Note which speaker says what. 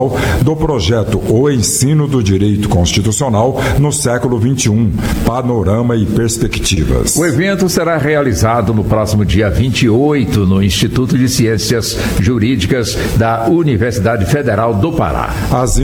Speaker 1: do projeto O Ensino do Direito Constitucional no século XXI, Panorama e Perspectivas.
Speaker 2: O evento será realizado no próximo dia 28 no Instituto de Ciências Jurídicas da Universidade Federal do Pará.
Speaker 1: As